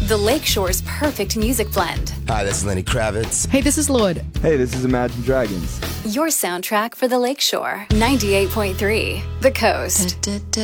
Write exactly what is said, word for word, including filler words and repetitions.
The Lakeshore's perfect music blend. Hi, this is Lenny Kravitz. Hey, this is Lorde. Hey, this is Imagine Dragons. Your soundtrack for the Lakeshore. ninety-eight point three, The Coast.